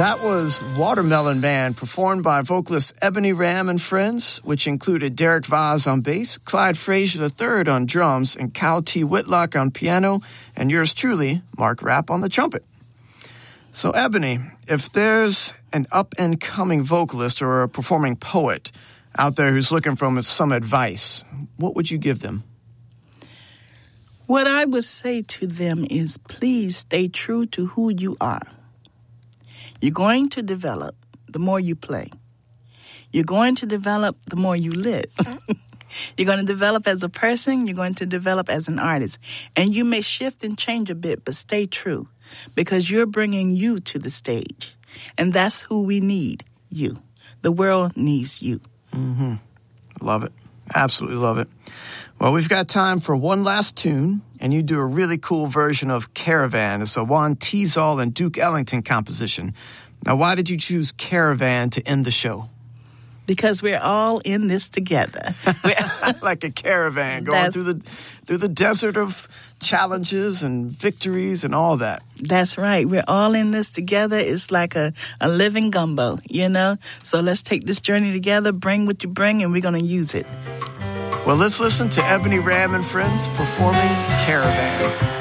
That was Watermelon Man, performed by vocalist Ebony Ram and Friends, which included Derek Vaz on bass, Clyde Frazier III on drums, and Kyle T. Whitlock on piano, and yours truly, Mark Rapp, on the trumpet. So, Ebony, if there's an up-and-coming vocalist or a performing poet out there who's looking for some advice, what would you give them? What I would say to them is, please stay true to who you are. You're going to develop the more you play. You're going to develop the more you live. You're going to develop as a person. You're going to develop as an artist. And you may shift and change a bit, but stay true because you're bringing you to the stage. And that's who we need, you. The world needs you. Mm-hmm. Love it. Absolutely love it. Well, we've got time for one last tune, and you do a really cool version of Caravan. It's a Juan Teasall and Duke Ellington composition. Now, why did you choose Caravan to end the show? Because we're all in this together. Like a caravan going through the desert of challenges and victories and all that. That's right. We're all in this together. It's like a living gumbo, you know? So let's take this journey together, bring what you bring, and we're going to use it. Well, let's listen to Ebony Ram and Friends performing Caravan.